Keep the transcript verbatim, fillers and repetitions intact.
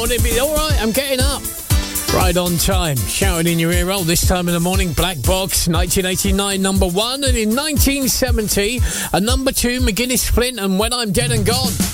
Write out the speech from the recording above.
morning, but alright, I'm getting up. Right on time, shouting in your ear roll this time in the morning. Black Box, nineteen eighty-nine, number one, and in nineteen seventy, a number two, McGuinness Flint and When I'm Dead and Gone.